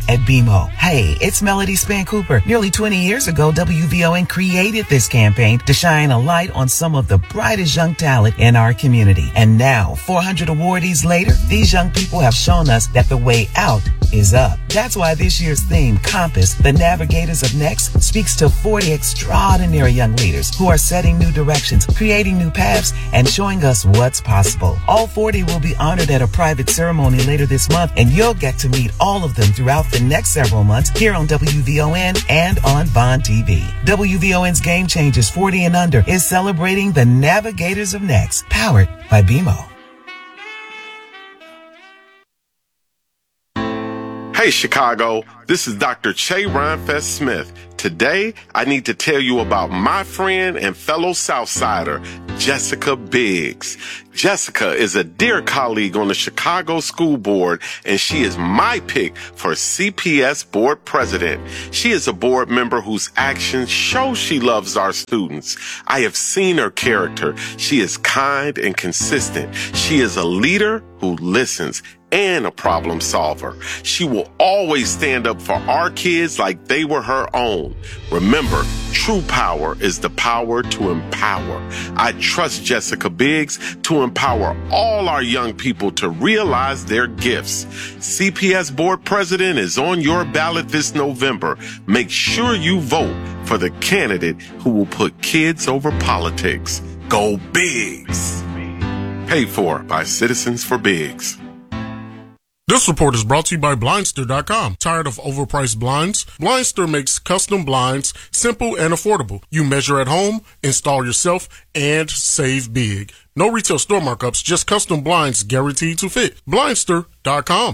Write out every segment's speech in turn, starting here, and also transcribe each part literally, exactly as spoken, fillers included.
at B M O. Hey, it's Melody Span Cooper. Nearly twenty years ago, W V O N created this campaign to shine a light on some of the brightest young talent in our community. And now, four hundred awardees later, these young people have shown us that the way out is up. That's why this year's theme, Compass, the Navigators of Next, speaks to forty extraordinary young leaders who are setting new directions, creating new paths, and showing us what's possible. All forty will be honored at a private ceremony later this month, and you'll get to meet all of them throughout the next several months here on W V O N and on Bond T V. W V O N's Game Changers forty and Under is celebrating the Navigators of Next, powered by B M O. Hey Chicago, this is Doctor Che Rhinefest Smith. Today, I need to tell you about my friend and fellow Southsider, Jessica Biggs. Jessica is a dear colleague on the Chicago School Board, and she is my pick for C P S Board President. She is a board member whose actions show she loves our students. I have seen her character. She is kind and consistent. She is a leader who listens and a problem solver. She will always stand up for our kids like they were her own. Remember, true power is the power to empower. I trust Jessica Biggs to empower all our young people to realize their gifts. C P S Board President is on your ballot this November. Make sure you vote for the candidate who will put kids over politics. Go Biggs! Paid for by Citizens for Biggs. This report is brought to you by Blindster dot com. Tired of overpriced blinds? Blindster makes custom blinds simple and affordable. You measure at home, install yourself, and save big. No retail store markups, just custom blinds guaranteed to fit. Blindster dot com.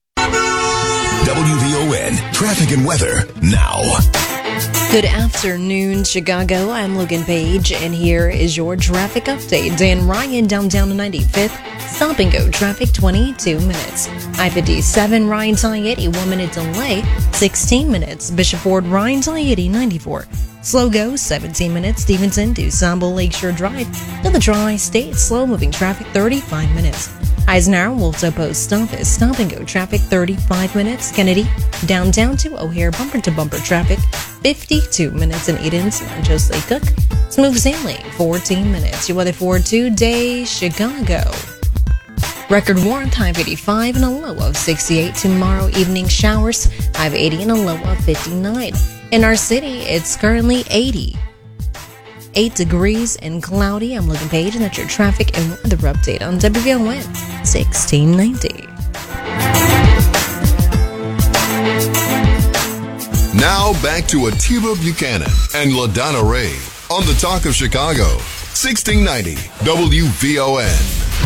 W V O N Traffic and Weather now. Good afternoon, Chicago. I'm Logan Page, and here is your traffic update. Dan Ryan, downtown to ninety-fifth. Stop and go traffic, twenty-two minutes. I fifty-seven, Ryan to I eighty, one minute delay, sixteen minutes. Bishop Ford, Ryan to I eighty, ninety-four. Slow go, seventeen minutes. Stevenson to Sambo Lakeshore Drive to the Tri-State. Slow moving traffic, thirty-five minutes. Eisenhower, Wolfso Post Office, stop and go traffic, thirty-five minutes. Kennedy, downtown to O'Hare, bumper to bumper traffic, fifty-two minutes. And Eden's, Joe Lake Cook, smooth sailing, fourteen minutes. Your weather for today, Chicago. Record warmth, high of eighty-five and a low of sixty-eight. Tomorrow evening showers, high of eighty and a low of fifty-nine. In our city, it's currently eighty. eight degrees and cloudy. I'm Logan Page, and that's your traffic and weather update on W V O N sixteen ninety. Now back to Atiba Buchanan and LaDonna Ray on the Talk of Chicago, sixteen ninety W V O N.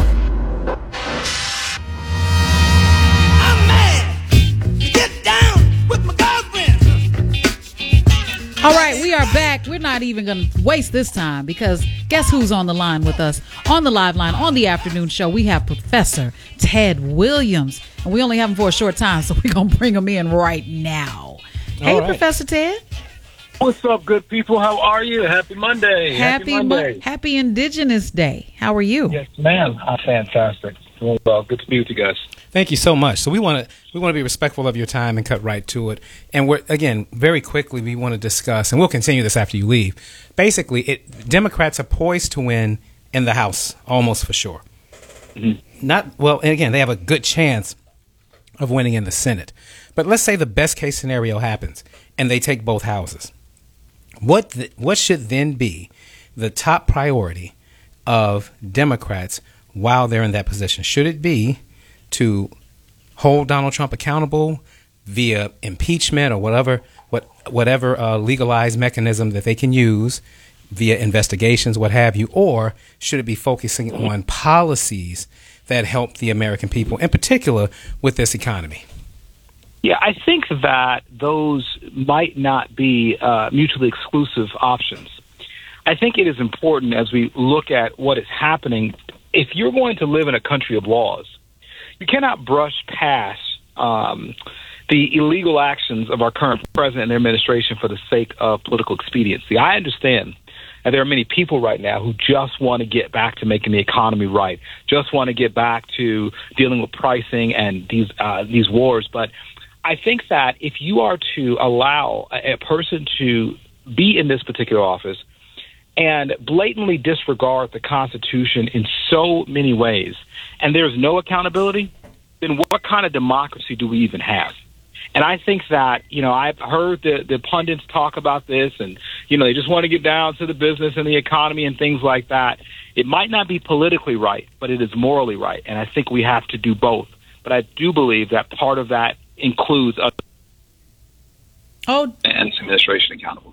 All right, we are back. We're not even going to waste this time because guess who's on the line with us? On the live line, on the afternoon show, we have Professor Ted Williams. And we only have him for a short time, so we're going to bring him in right now. Hey, right. Professor Ted. What's up, good people? How are you? Happy Monday. Happy, Happy Monday. Mo- Happy Indigenous Day. How are you? Yes, ma'am. I'm fantastic. Well, good to be with you guys. Thank you so much. So we want to we want to be respectful of your time and cut right to it. And we're again very quickly we want to discuss, and we'll continue this after you leave. Basically, it Democrats are poised to win in the House, almost for sure. Mm-hmm. Not well, and again, they have a good chance of winning in the Senate. But let's say the best case scenario happens, and they take both houses. What the, what should then be the top priority of Democrats while they're in that position? Should it be to hold Donald Trump accountable via impeachment or whatever what whatever uh, legalized mechanism that they can use via investigations, what have you, or should it be focusing on policies that help the American people, in particular with this economy? Yeah, I think that those might not be uh, mutually exclusive options. I think it is important as we look at what is happening. If you're going to live in a country of laws, you cannot brush past um, the illegal actions of our current president and their administration for the sake of political expediency. I understand that there are many people right now who just want to get back to making the economy right, just want to get back to dealing with pricing and these uh, these wars. But I think that if you are to allow a, a person to be in this particular office and blatantly disregard the Constitution in so many ways, and there's no accountability, then what kind of democracy do we even have? And I think that, you know, I've heard the, the pundits talk about this, and, you know, they just want to get down to the business and the economy and things like that. It might not be politically right, but it is morally right, and I think we have to do both. But I do believe that part of that includes us oh. and administration accountable.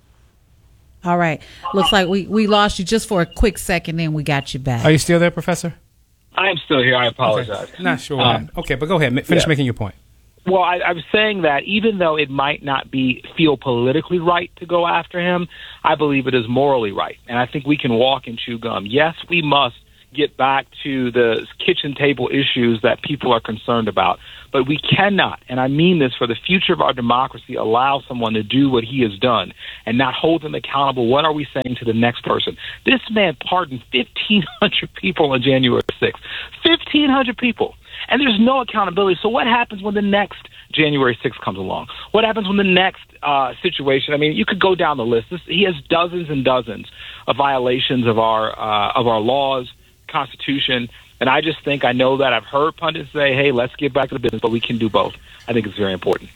All right. Looks like we, we lost you just for a quick second, then we got you back. Are you still there, Professor? I am still here. I apologize. Okay. Not sure. Um, okay, but go ahead. Finish yeah. making your point. Well, I, I was saying that even though it might not be feel politically right to go after him, I believe it is morally right. And I think we can walk and chew gum. Yes, we must get back to the kitchen table issues that people are concerned about. But we cannot, and I mean this for the future of our democracy, allow someone to do what he has done and not hold them accountable. What are we saying to the next person? This man pardoned fifteen hundred people on January sixth. fifteen hundred people. And there's no accountability. So what happens when the next January sixth comes along? What happens when the next uh, situation? I mean, you could go down the list. This, he has dozens and dozens of violations of our uh, of our laws, Constitution. And I just think, I know that I've heard pundits say, hey, let's get back to the business, but we can do both. I think it's very important.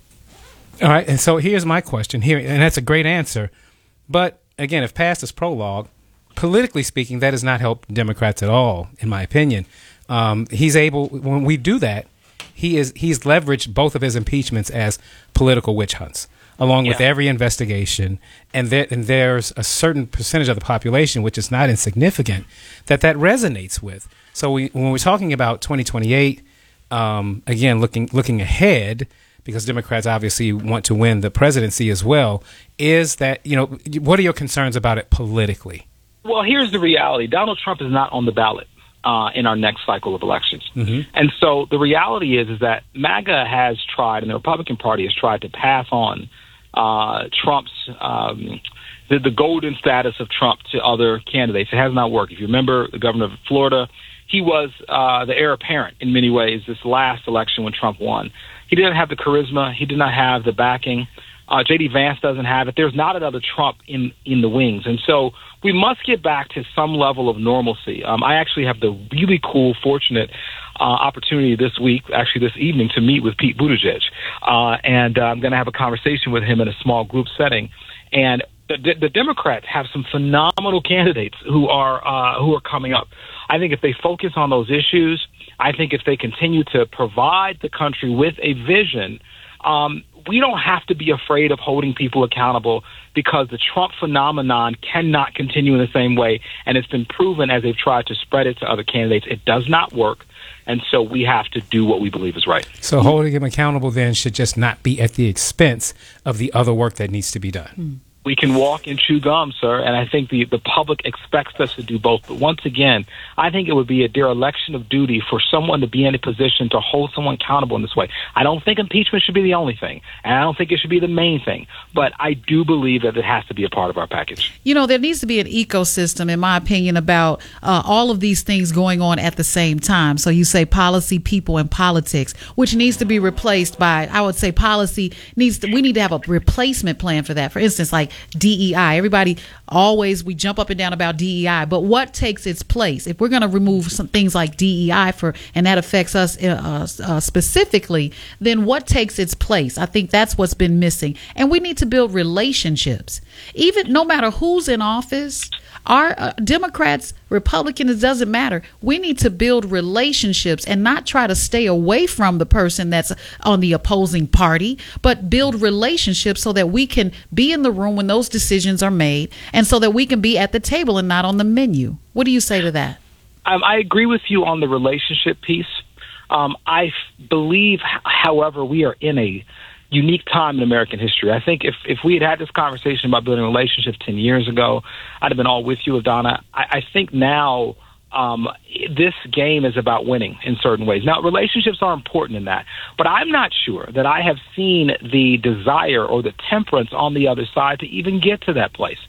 All right, and so here's my question here, and that's a great answer. But, again, if past is prologue, politically speaking, that does not help Democrats at all, in my opinion. Um, he's able, when we do that, he is he's leveraged both of his impeachments as political witch hunts, along yeah. with every investigation. And, there, and there's a certain percentage of the population, which is not insignificant, that that resonates with. So we, when we're talking about twenty twenty-eight, um, again, looking looking ahead, because Democrats obviously want to win the presidency as well, is that, you know, what are your concerns about it politically? Well, here's the reality. Donald Trump is not on the ballot uh, in our next cycle of elections. Mm-hmm. And so the reality is, is that MAGA has tried, and the Republican Party has tried to pass on uh, Trump's um, the, the golden status of Trump to other candidates. It has not worked. If you remember the governor of Florida, he was uh, the heir apparent in many ways this last election when Trump won. He didn't have the charisma. He did not have the backing. Uh, J D. Vance doesn't have it. There's not another Trump in, in the wings. And so we must get back to some level of normalcy. Um, I actually have the really cool, fortunate uh, opportunity this week, actually this evening, to meet with Pete Buttigieg. Uh, and uh, I'm going to have a conversation with him in a small group setting. And the, the Democrats have some phenomenal candidates who are uh, who are coming up. I think if they focus on those issues, I think if they continue to provide the country with a vision, um, we don't have to be afraid of holding people accountable, because the Trump phenomenon cannot continue in the same way. And it's been proven, as they've tried to spread it to other candidates, it does not work. And so we have to do what we believe is right. So holding him accountable then should just not be at the expense of the other work that needs to be done. Hmm. We can walk and chew gum, sir, and I think the, the public expects us to do both. But once again, I think it would be a dereliction of duty for someone to be in a position to hold someone accountable in this way. I don't think impeachment should be the only thing, and I don't think it should be the main thing. But I do believe that it has to be a part of our package. You know, there needs to be an ecosystem, in my opinion, about uh, all of these things going on at the same time. So you say policy, people, and politics, which needs to be replaced by, I would say policy needs to, we need to have a replacement plan for that. For instance, like D E I. Everybody always, we jump up and down about D E I, but what takes its place? If we're going to remove some things like D E I for, and that affects us uh, uh, specifically, then what takes its place? I think that's what's been missing. And we need to build relationships. Even no matter who's in office, our uh, Democrats, Republicans, it doesn't matter. We need to build relationships and not try to stay away from the person that's on the opposing party, but build relationships so that we can be in the room when those decisions are made, and so that we can be at the table and not on the menu. What do you say to that? Um, I agree with you on the relationship piece. Um, I f- believe, h- however, we are in a unique time in American history. I think if, if we had had this conversation about building relationships ten years ago, I'd have been all with you, Donna. I, I think now um, this game is about winning in certain ways. Now, relationships are important in that, but I'm not sure that I have seen the desire or the temperance on the other side to even get to that place.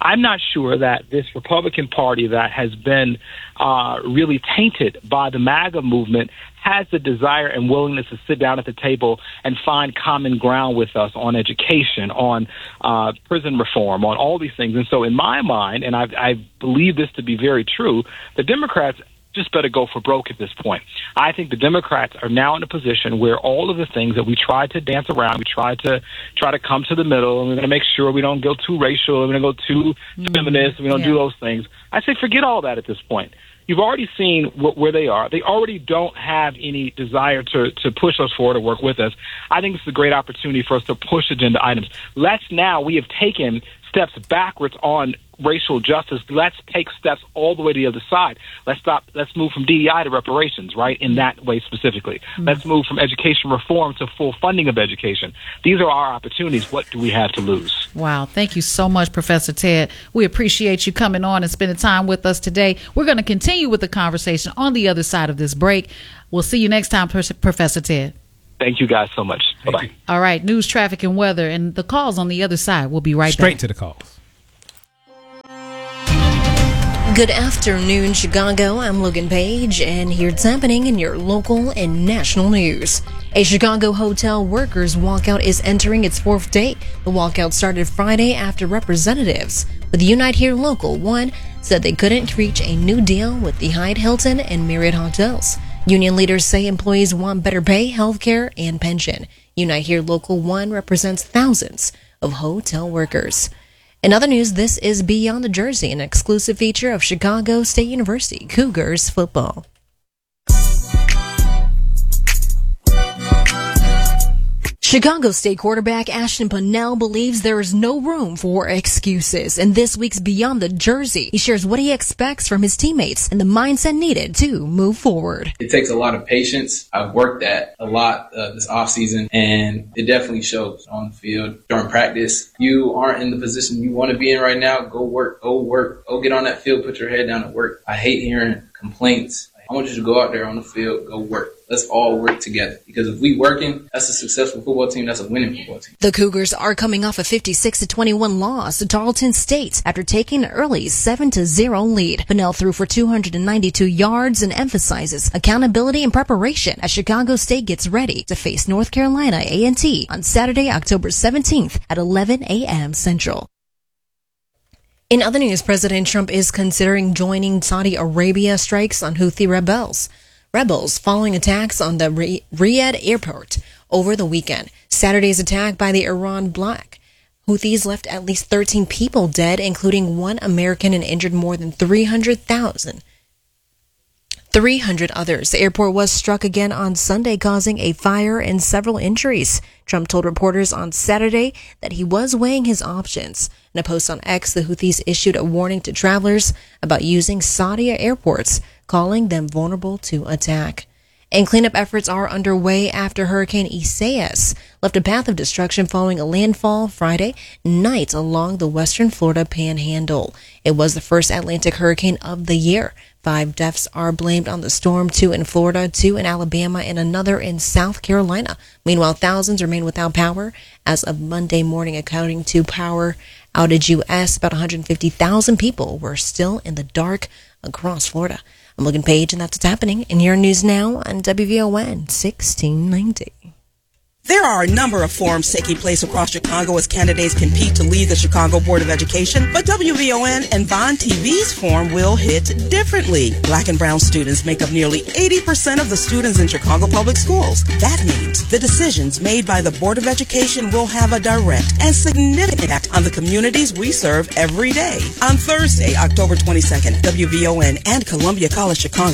I'm not sure that this Republican Party that has been uh, really tainted by the MAGA movement has the desire and willingness to sit down at the table and find common ground with us on education, on uh, prison reform, on all these things. And so in my mind, and I, I believe this to be very true, the Democrats just better go for broke at this point. I think the Democrats are now in a position where all of the things that we tried to dance around, we tried to try to come to the middle, and we're going to make sure we don't go too racial, and we're going to go too mm-hmm. feminist, we don't yeah. do those things. I say forget all that at this point. You've already seen wh- where they are. They already don't have any desire to, to push us forward or work with us. I think it's a great opportunity for us to push agenda items. Let's now, we have taken steps backwards on racial justice. Let's take steps all the way to the other side. Let's stop. Let's move from D E I to reparations, right, in that way specifically. Mm-hmm. Let's move from education reform to full funding of education. These are our opportunities. What do we have to lose? Wow. Thank you so much, Professor Ted. We appreciate you coming on and spending time with us today. We're going to continue with the conversation on the other side of this break. We'll see you next time, Professor Ted. Thank you guys so much. Bye-bye. All right. News, traffic, and weather, and the calls on the other side. We'll be right Straight back. to the calls. Good afternoon, Chicago. I'm Logan Page, and here's happening in your local and national news. A Chicago hotel workers' walkout is entering its fourth day. The walkout started Friday after representatives with Unite Here Local one said they couldn't reach a new deal with the Hyatt, Hilton, and Marriott hotels. Union leaders say employees want better pay, health care, and pension. Unite Here Local one represents thousands of hotel workers. In other news, this is Beyond the Jersey, an exclusive feature of Chicago State University Cougars football. Chicago State quarterback Ashton Pennell believes there is no room for excuses. In this week's Beyond the Jersey, he shares what he expects from his teammates and the mindset needed to move forward. It takes a lot of patience. I've worked that a lot uh, this offseason, and it definitely shows on the field during practice. You aren't in the position you want to be in right now. Go work, go work, go get on that field, put your head down and work. I hate hearing complaints. I want you to go out there on the field, go work. Let's all work together. Because if we working, that's a successful football team. That's a winning football team. The Cougars are coming off a fifty-six to twenty-one loss to Tarleton State after taking an early seven to zero lead. Pennell threw for two hundred ninety-two yards and emphasizes accountability and preparation as Chicago State gets ready to face North Carolina A and T on Saturday, October seventeenth at eleven a.m. Central. In other news, President Trump is considering joining Saudi Arabia strikes on Houthi rebels. Rebels following attacks on the Riyadh airport over the weekend. Saturday's attack by the Iran bloc. Houthis left at least thirteen people dead, including one American, and injured more than three hundred thousand. three hundred others. The airport was struck again on Sunday, causing a fire and several injuries. Trump told reporters on Saturday that he was weighing his options. In a post on X, the Houthis issued a warning to travelers about using Saudi airports, calling them vulnerable to attack. And cleanup efforts are underway after Hurricane Isaias left a path of destruction following a landfall Friday night along the western Florida panhandle. It was the first Atlantic hurricane of the year. Five deaths are blamed on the storm, two in Florida, two in Alabama, and another in South Carolina. Meanwhile, thousands remain without power as of Monday morning, according to Power Outage U S. About one hundred fifty thousand people were still in the dark across Florida. I'm Logan Page, and that's what's happening in your news now on W V O N sixteen ninety. There are a number of forums taking place across Chicago as candidates compete to lead the Chicago Board of Education, but W V O N and Vaughn T V's forum will hit differently. Black and brown students make up nearly eighty percent of the students in Chicago public schools. That means the decisions made by the Board of Education will have a direct and significant impact on the communities we serve every day. On Thursday, October twenty-second, W V O N and Columbia College Chicago